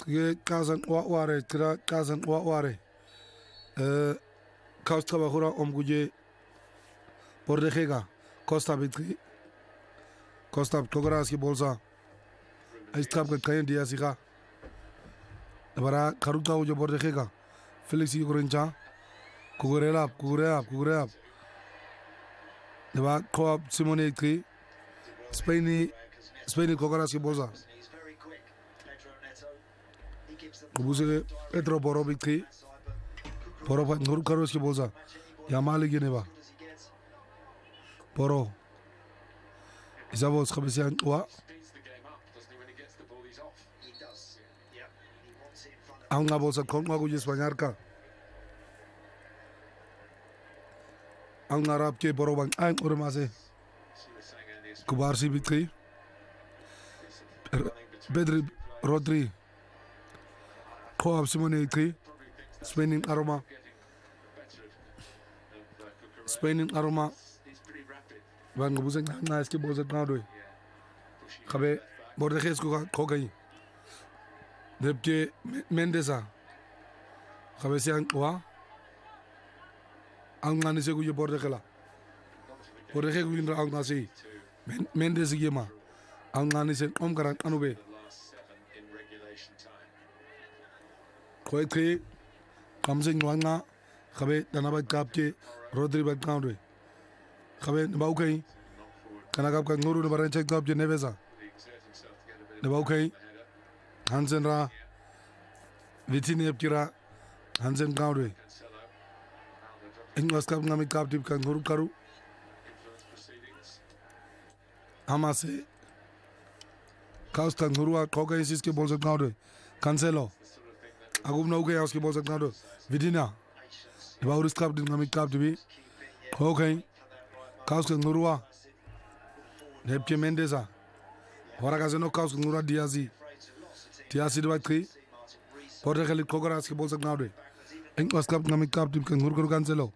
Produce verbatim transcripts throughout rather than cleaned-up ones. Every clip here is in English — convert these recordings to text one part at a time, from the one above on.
Ge kazan wa ware tira kazan wa ware. Eh Costa bahura omguje Bordejega Costa bitri Costa Togoraski bolsa. Aistrap ke kayen dia sika. Bara karuta ujo Bordejega. Felix Yugorencha. Kugurela kugurela kugurela. Deba Coab Simone Kri. Spaini Spaini Togoraski bolsa. Kubuse Petro Borobitri. Boro Nur Karoski bolsa. Yamali Geneva. Boro. Isabos Kabisian wa. Anga bolsa Kongma Guji Spanyarka. Anga Rap ke Boroban Ang Urmase. Kubarsi Bitri. Bedri Rodri. Coab Simone Kri. Spaining aroma. Spaining aroma. Van Gabusing nice ke bolsa Nado. Kabe Bordejes Kogai. Debke Mendesa. Kabe Siang wa. Angani se guye Bordegela. Bordege guindra Angasi. Mendes Gema. Angani se Omgaran Anube. Koike Kamsing Wanga. Kabe Danaba Kapke. Rodri Bagandwe. Kabe Baukai. Kanagap Nuru the Baran checked up Genevesa. The Baukai. Hansen Ra. Vitini Kira. Hansen Gaudwe. English Cup Nami Captive Kanguru Karu. Hamase. Kaus Kangurua Koga Siski Bolsa Gaudwe. Cancelo. Agum Noge Hoski Bolsa Gaudwe. Vidina. The Bauris Cup did Nami Captive. Okay. Kaus Kangurua. Nepke Mendesa. Horagazeno Kaus Kangura Diazi. Diazi the Bakri. Portagali Kogoraski Bolsa Gaudwe. English Cup Nami Captive Kanguru Cancelo.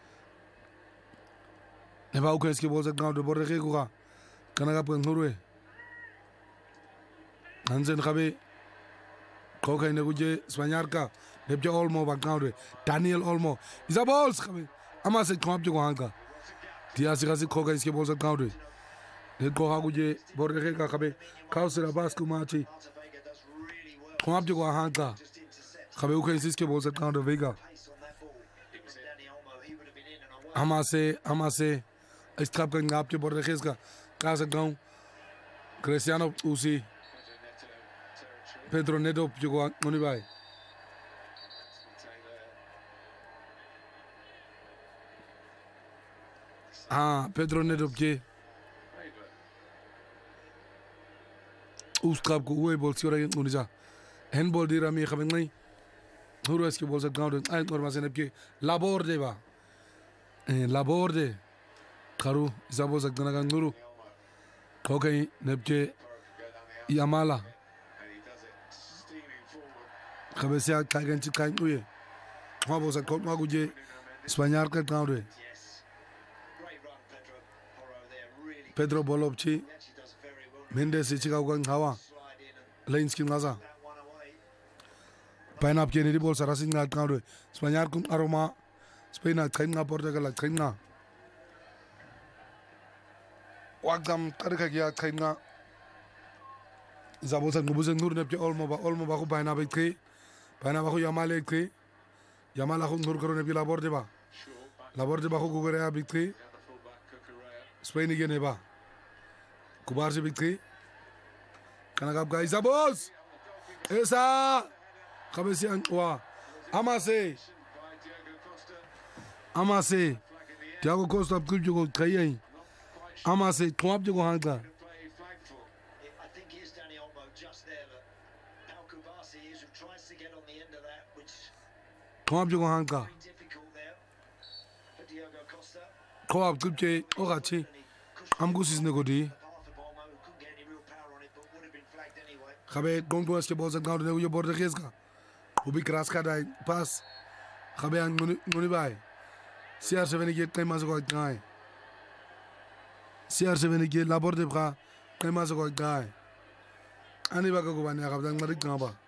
Neva Ukeski bolsa Gaudwe Bordegega. Kanagap Kangurue. Hansen Kabe. Koka Neguje Spanyarka. Nepja Olmo Bagandwe. Daniel Olmo. Isabols Kabe. Amase Kwapjo Hanka. Diazi Koka iski bolsa Gaudwe. Neko Haguje Bordegega Kabe. Kausera Basku Machi. Kwapjo Hanka. Kabe Ukeski bolsa Gaudwe Vega. Amase Amase. Strap kan ngap ke Bordegesga. Casa Gão. Cristiano Usi. Pedro Neto jogou onde vai. Ah, Pedro Neto que Ustrap ko uwe bol siora yin unisa. Handball dira mi khabeng nai. Huras ke bol sa ground ay information ke labor deba. Eh labor de Karu Isabo Zakdana Guru Okay Nepke Yamala Kabesia Kagan Chikan Uye Mabo Zakot Maguje Spanyard Katanre Pedro Bolopchi Mendes Chicago Hawa Lainskin Naza Pinap Kennedy Bol Sarasin Katanre Spanyard Kum Aroma Spain at Kaina Portugal Kaina Wagam Karikagia Kaina Zabosa Nubuzen Nur Nepke Olmo Olmo Baku Baina Bekri Bainabaku Yamale Kri Yamala Nurkaro Nepi Labordeba Labordeba Gugurea Bekri Spain Geneva Kubarsi Bekri Kanagab Guy Zabos Esa Kabesian Wa Amase Amase Tiago Costa Kuljugo Kayen Amase Twap Jogo Hanka. I think here's Danny Olmo just there, but Pau Kubasi is who tries to get on the end of that, which Twap Jogo Hanka. very difficult there for Diogo Costa. Coab Kulje Orachi. Amgusis Negodi. Path of Olmo, who couldn't get any real power on it, but would have been flagged anyway. Kabe Gongo Basketball at Gaudio Uyo Bordegesga. Ubi Kraska Dai Pass. Kabe and Munibai. C R seven get Kaimazo Guy. C R seven get Labor de Bra. Kaimazo Guy. Ani Baka Gubania Marik Naba.